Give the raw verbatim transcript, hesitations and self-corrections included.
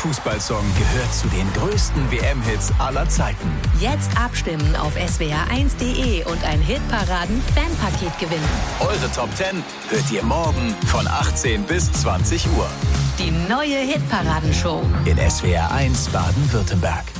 Fußballsong gehört zu den größten W M-Hits aller Zeiten. Jetzt abstimmen auf s w r eins punkt d e und ein Hitparaden-Fanpaket gewinnen. Eure Top zehn hört ihr morgen von achtzehn bis zwanzig Uhr. Die neue Hitparadenshow In S W R eins Baden-Württemberg.